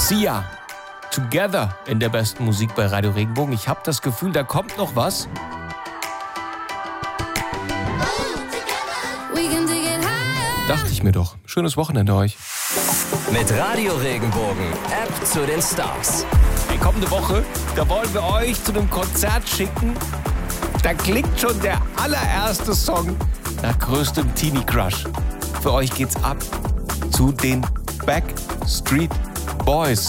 Sia, Together in der besten Musik bei Radio Regenbogen. Ich habe das Gefühl, da kommt noch was. Dachte ich mir doch. Schönes Wochenende euch. Mit Radio Regenbogen, App zu den Stars. Die kommende Woche, da wollen wir euch zu einem Konzert schicken. Da klingt schon der allererste Song nach größtem Teenie-Crush. Für euch geht's ab zu den Backstreet Boys.